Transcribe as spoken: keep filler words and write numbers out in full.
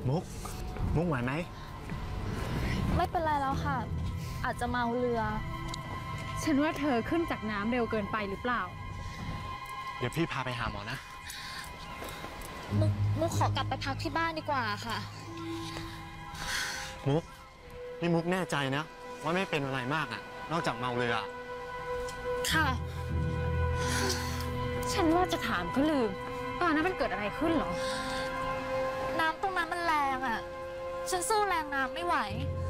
มุกมุกไหวไหมไม่เป็นไรแล้วค่ะอาจจะเมาเรือฉันว่าเธอขึ้นจากน้ำเร็วเกินไปหรือเปล่าเดี๋ยวพี่พาไปหาหมอนะมุกมุกขอกลับไปพักที่บ้านดีกว่าค่ะมุกนี่มุกแน่ใจนะว่าไม่เป็นอะไรมากอ่ะนอกจากเมาเรือค่ะฉันว่าจะถามก็ลืมตอนนั้นมันเกิดอะไรขึ้นเหรอน้ำตรงนั้นมันแรงอ่ะฉันสู้แรงน้ำไม่ไหว